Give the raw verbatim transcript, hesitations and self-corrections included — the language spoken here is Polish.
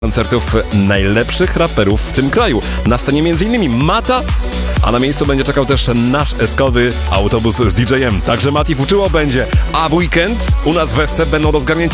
koncertów najlepszych raperów w tym kraju. Na scenie między innymi Mata, a na miejscu będzie czekał też nasz eskowy autobus z D J em. Także Mati Fuczyło będzie, a w weekend u nas w Esce będą rozgarnięci